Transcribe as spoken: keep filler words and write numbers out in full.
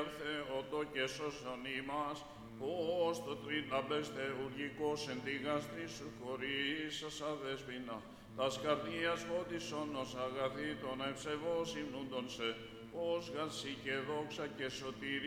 διάρθε οντό και σώσον ημάς, ως το τρίτα μπεστεουργικός εν τη γαστρή σου χωρίς σας αδέσποινα, τας καρδίας φώτισον ως αγαθήτων ευσεβώς υμνούντον σε, ως γασί και δόξα και σωτηρία.